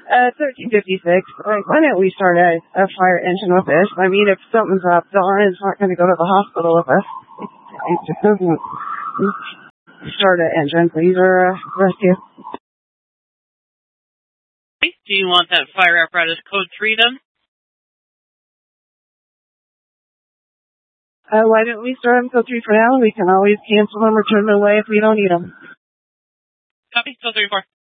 1356. Why don't we start a fire engine with this? I mean, if something drops on, it's not going to go to the hospital with us. It just doesn't start an engine, please, or rescue. Do you want that fire apparatus code 3 then? Why don't we start them code 3 for now? We can always cancel them or turn them away if we don't need them. Copy, code 3-4.